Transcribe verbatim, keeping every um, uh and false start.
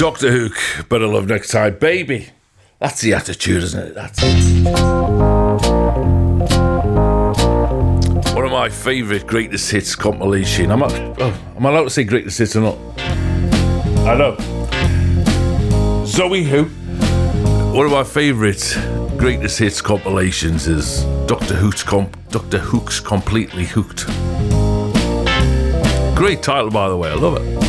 Doctor Hook, Better Love Next Time, baby. That's the attitude, isn't it? That's one of my favourite greatest hits compilation. I'm, oh, am I allowed to say greatest hits or not? I know. Zoe Who. One of my favourite greatest hits compilations is Doctor Hook's comp- Doctor Hook's Completely Hooked. Great title, by the way. I love it.